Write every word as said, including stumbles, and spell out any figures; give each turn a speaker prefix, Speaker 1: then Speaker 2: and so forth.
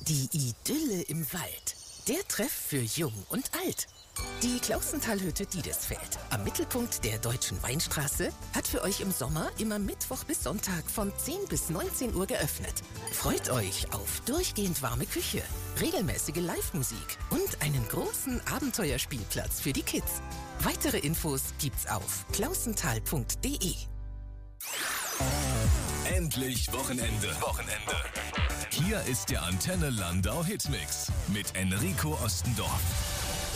Speaker 1: Die Idylle im Wald. Der Treff für Jung und Alt. Die Klausentalhütte Diedesfeld am Mittelpunkt der Deutschen Weinstraße hat für euch im Sommer immer Mittwoch bis Sonntag von zehn bis neunzehn Uhr geöffnet. Freut euch auf durchgehend warme Küche, regelmäßige Live-Musik und einen großen Abenteuerspielplatz für die Kids. Weitere Infos gibt's auf klausental punkt de.
Speaker 2: Endlich Wochenende. Wochenende. Hier ist der Antenne Landau Hitmix mit Enrico Ostendorf.